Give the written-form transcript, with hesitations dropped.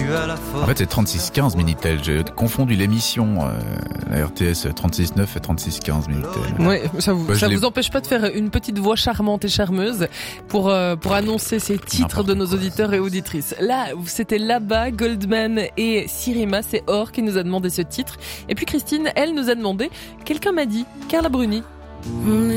En fait, c'est 36-15 Minitel. J'ai confondu l'émission, la RTS 36-9 et 36-15 Minitel. Ouais, ça vous empêche pas de faire une petite voix charmante et charmeuse pour annoncer ces titres de nos auditeurs et auditrices. Là, c'était là-bas, Goldman et Sirima, c'est Or qui nous a demandé ce titre. Et puis Christine, elle nous a demandé, quelqu'un m'a dit, Carla Bruni.